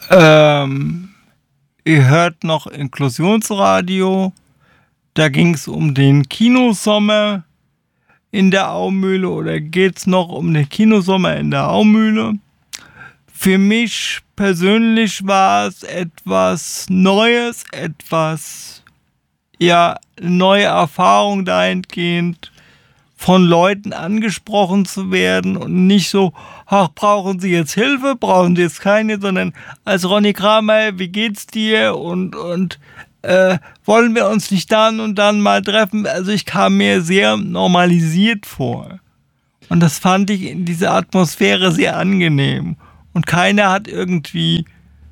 Ähm, Ihr hört noch Inklusionsradio. Da ging es um den Kinosommer in der Aumühle oder geht es noch um den Kinosommer in der Aumühle. Für mich persönlich war es etwas Neues, neue Erfahrung dahingehend, von Leuten angesprochen zu werden und nicht so, ach, brauchen Sie jetzt Hilfe, brauchen Sie jetzt keine, sondern als Ronny Kramer, wie geht's dir und wollen wir uns nicht dann und dann mal treffen? Also ich kam mir sehr normalisiert vor. Und das fand ich in dieser Atmosphäre sehr angenehm. Und keiner hat irgendwie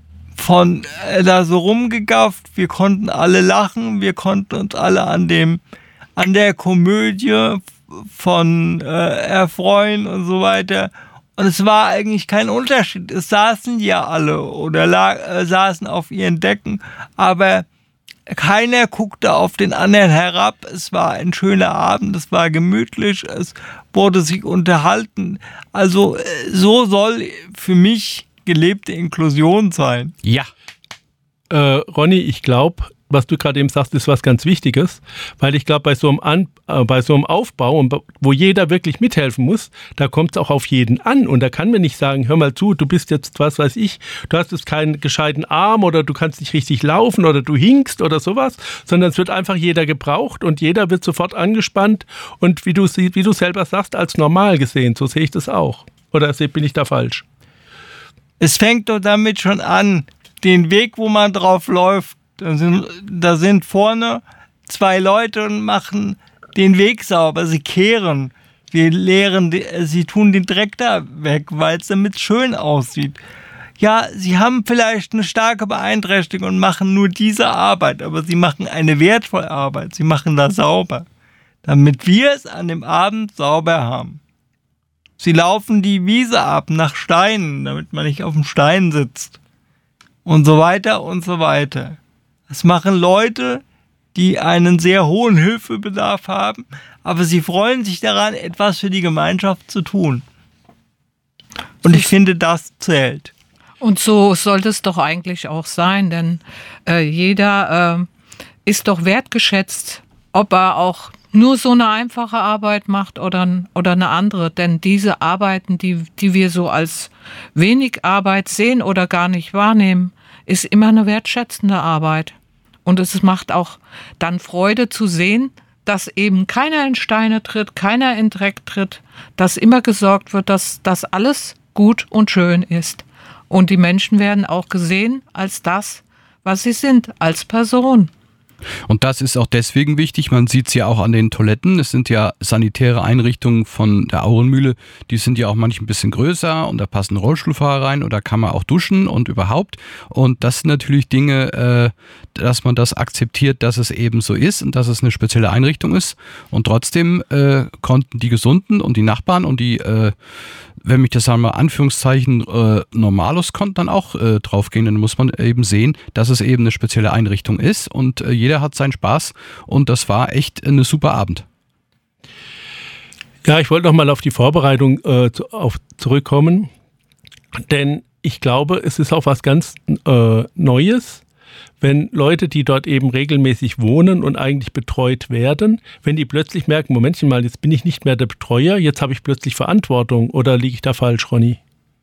da so rumgegafft. Wir konnten alle lachen, wir konnten uns alle an der Komödie von erfreuen und so weiter. Und es war eigentlich kein Unterschied. Es saßen ja alle oder saßen auf ihren Decken, aber keiner guckte auf den anderen herab. Es war ein schöner Abend, es war gemütlich, es wurde sich unterhalten. Also so soll für mich gelebte Inklusion sein. Ja. Ronny, ich glaube, was du gerade eben sagst, ist was ganz Wichtiges, weil ich glaube, bei so einem Aufbau, und wo jeder wirklich mithelfen muss, da kommt es auch auf jeden an und da kann man nicht sagen, hör mal zu, du bist jetzt, was weiß ich, du hast jetzt keinen gescheiten Arm oder du kannst nicht richtig laufen oder du hinkst oder sowas, sondern es wird einfach jeder gebraucht und jeder wird sofort angespannt und wie du selber sagst, als normal gesehen, so sehe ich das auch. Oder bin ich da falsch? Es fängt doch damit schon an, den Weg, wo man drauf läuft, da sind vorne 2 Leute und machen den Weg sauber. Sie kehren, sie tun den Dreck da weg, weil es damit schön aussieht. Ja, sie haben vielleicht eine starke Beeinträchtigung und machen nur diese Arbeit, aber sie machen eine wertvolle Arbeit. Sie machen das sauber, damit wir es an dem Abend sauber haben. Sie laufen die Wiese ab nach Steinen, damit man nicht auf dem Stein sitzt. Und so weiter und so weiter. Das machen Leute, die einen sehr hohen Hilfebedarf haben, aber sie freuen sich daran, etwas für die Gemeinschaft zu tun. Und ich finde, das zählt. Und so sollte es doch eigentlich auch sein, denn jeder ist doch wertgeschätzt, ob er auch nur so eine einfache Arbeit macht oder eine andere. Denn diese Arbeiten, die wir so als wenig Arbeit sehen oder gar nicht wahrnehmen, ist immer eine wertschätzende Arbeit. Und es macht auch dann Freude zu sehen, dass eben keiner in Steine tritt, keiner in Dreck tritt, dass immer gesorgt wird, dass das alles gut und schön ist. Und die Menschen werden auch gesehen als das, was sie sind, als Person. Und das ist auch deswegen wichtig, man sieht es ja auch an den Toiletten, es sind ja sanitäre Einrichtungen von der Aurenmühle, die sind ja auch manchmal ein bisschen größer und da passen Rollstuhlfahrer rein und da kann man auch duschen und überhaupt. Und das sind natürlich Dinge, dass man das akzeptiert, dass es eben so ist und dass es eine spezielle Einrichtung ist. Und trotzdem konnten die Gesunden und die Nachbarn und die, wenn mich das einmal Anführungszeichen Normalos konnten dann auch draufgehen, dann muss man eben sehen, dass es eben eine spezielle Einrichtung ist und jeder hat seinen Spaß und das war echt ein super Abend. Ja, ich wollte noch mal auf die Vorbereitung zurückkommen, denn ich glaube, es ist auch was ganz Neues, wenn Leute, die dort eben regelmäßig wohnen und eigentlich betreut werden, wenn die plötzlich merken, Momentchen mal, jetzt bin ich nicht mehr der Betreuer, jetzt habe ich plötzlich Verantwortung, oder liege ich da falsch, Ronny?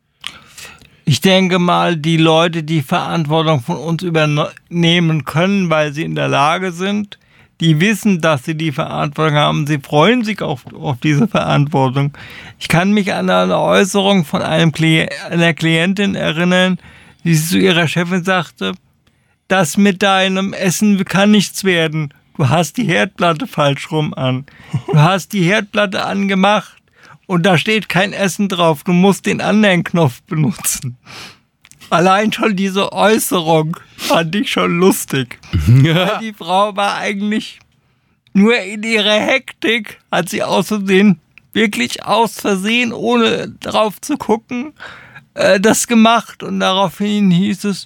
Ich denke mal, die Leute, die Verantwortung von uns übernehmen können, weil sie in der Lage sind, die wissen, dass sie die Verantwortung haben, sie freuen sich auf diese Verantwortung. Ich kann mich an eine Äußerung von einer Klientin erinnern, die zu ihrer Chefin sagte, das mit deinem Essen kann nichts werden. Du hast die Herdplatte falsch rum an. Du hast die Herdplatte angemacht und da steht kein Essen drauf. Du musst den anderen Knopf benutzen. Allein schon diese Äußerung fand ich schon lustig. Weil die Frau war eigentlich nur in ihrer Hektik, hat sie wirklich aus Versehen, ohne drauf zu gucken, das gemacht. Und daraufhin hieß es,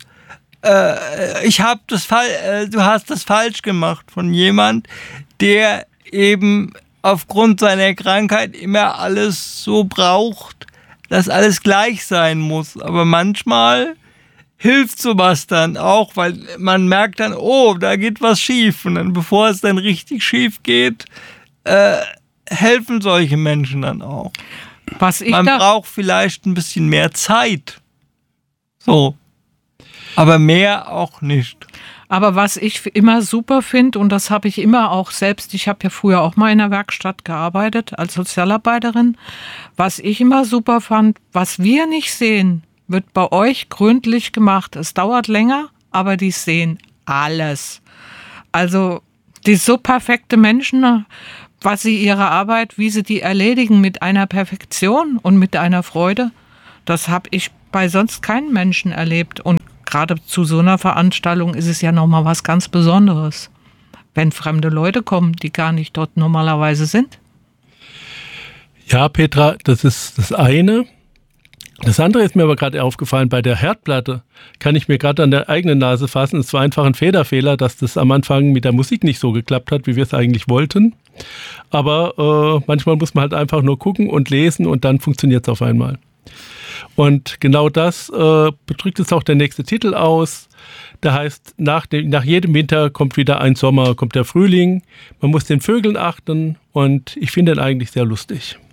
du hast das falsch gemacht von jemand, der eben aufgrund seiner Krankheit immer alles so braucht, dass alles gleich sein muss. Aber manchmal hilft sowas dann auch, weil man merkt dann, oh, da geht was schief. Und dann, bevor es dann richtig schief geht, helfen solche Menschen dann auch. Man braucht vielleicht ein bisschen mehr Zeit. So. Aber mehr auch nicht. Aber was ich immer super finde, und das habe ich immer auch selbst, ich habe ja früher auch mal in der Werkstatt gearbeitet als Sozialarbeiterin, was ich immer super fand, was wir nicht sehen, wird bei euch gründlich gemacht. Es dauert länger, aber die sehen alles. Also die so perfekte Menschen, was sie ihre Arbeit, wie sie die erledigen mit einer Perfektion und mit einer Freude, das habe ich bei sonst keinem Menschen erlebt. Und gerade zu so einer Veranstaltung ist es ja nochmal was ganz Besonderes, wenn fremde Leute kommen, die gar nicht dort normalerweise sind. Ja, Petra, das ist das eine. Das andere ist mir aber gerade aufgefallen, bei der Herdplatte kann ich mir gerade an der eigenen Nase fassen. Es war einfach ein Federfehler, dass das am Anfang mit der Musik nicht so geklappt hat, wie wir es eigentlich wollten. Aber manchmal muss man halt einfach nur gucken und lesen und dann funktioniert es auf einmal. Und genau das drückt jetzt auch der nächste Titel aus. Der heißt, nach jedem Winter kommt wieder ein Sommer, kommt der Frühling. Man muss den Vögeln achten und ich finde ihn eigentlich sehr lustig.